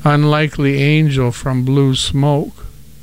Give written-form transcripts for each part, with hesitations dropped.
Unlikely Angel from Blue Smoke.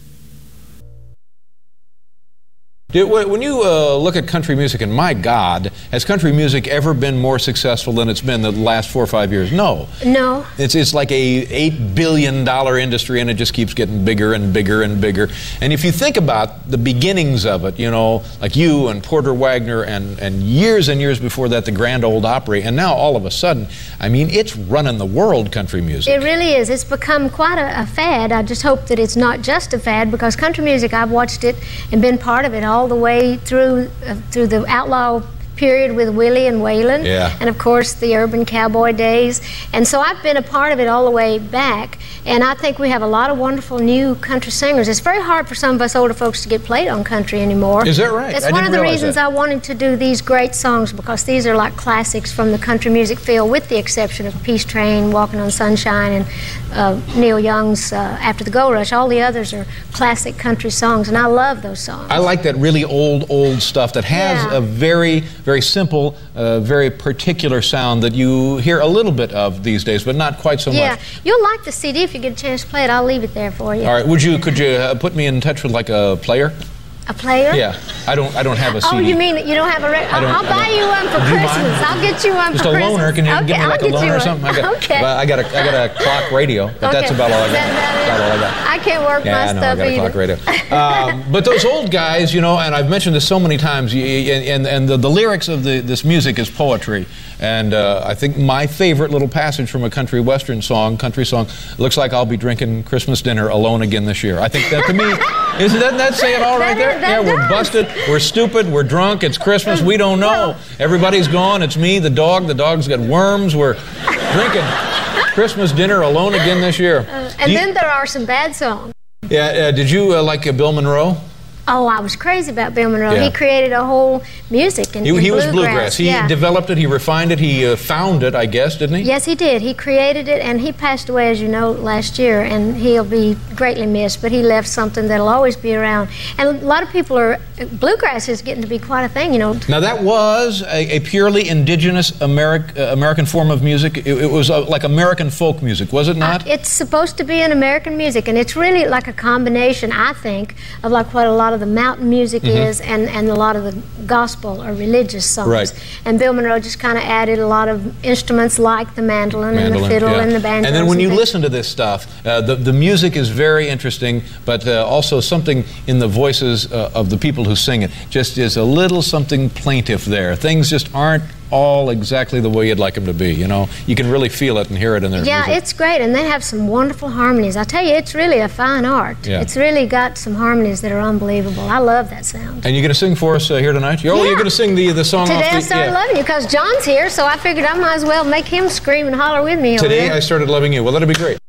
When you look at country music, and my God, has country music ever been more successful than it's been the last 4 or 5 years? No. No. It's like a $8 billion industry, and it just keeps getting bigger and bigger and bigger. And if you think about the beginnings of it, you know, like you and Porter Wagoner and years before that, the Grand Ole Opry, and now all of a sudden, I mean, it's running the world, country music. It really is. It's become quite a fad. I just hope that it's not just a fad, because country music, I've watched it and been part of it all the way through the outlaw period with Willie and Waylon, and of course the urban cowboy days, and so I've been a part of it all the way back, and I think we have a lot of wonderful new country singers. It's very hard for some of us older folks to get played on country anymore. Is that right? That's one of the reasons I wanted to do these great songs, because these are like classics from the country music field, with the exception of Peace Train, Walking on Sunshine, and Neil Young's After the Gold Rush. All the others are classic country songs, and I love those songs. I like that really old stuff that has a very simple, very particular sound that you hear a little bit of these days, but not quite so much. Yeah, you'll like the CD if you get a chance to play it. I'll leave it there for you. All right, could you put me in touch with like a player? A player? Yeah, I don't have a CD. Oh, you mean you don't have a record? I'll buy you one for Christmas. I'll get you one just for Christmas. Just a loaner. Can you give me like a loaner or something? I got a clock radio, but that's about all I got. I can't work my stuff I got a clock radio. But those old guys, you know, and I've mentioned this so many times, and the lyrics of this music is poetry. And I think my favorite little passage from a country song, looks like I'll be drinking Christmas dinner alone again this year. I think that, to me, doesn't that say it all right there? Yeah, we're busted, we're stupid, we're drunk, it's Christmas, we don't know. Everybody's gone, it's me, the dog's got worms, we're drinking Christmas dinner alone again this year. Then there are some bad songs. Yeah, did you like Bill Monroe? Oh, I was crazy about Bill Monroe. Yeah. He created a whole music and he was bluegrass. He developed it, he refined it, he found it, I guess, didn't he? Yes, he did. He created it, and he passed away, as you know, last year, and he'll be greatly missed, but he left something that'll always be around. And a lot of people bluegrass is getting to be quite a thing, you know. Now, that was a purely indigenous American form of music. It was like American folk music, was it not? It's supposed to be an American music, and it's really like a combination, I think, of like what a lot of the mountain music is, and a lot of the gospel or religious songs. Right. And Bill Monroe just kind of added a lot of instruments like the mandolin and the fiddle and the banjo. And then when you listen to this stuff, the music is very interesting, but also something in the voices of the people who sing it just is a little something plaintive there. Things just aren't all exactly the way you'd like them to be, you know. You can really feel it and hear it in their music. Yeah, it's great, and they have some wonderful harmonies. I tell you, it's really a fine art. Yeah. It's really got some harmonies that are unbelievable. I love that sound. And you're going to sing for us here tonight? You're going to sing the song Today off I started loving you, because John's here, so I figured I might as well make him scream and holler with me. Today I started loving you. Well, that'll be great.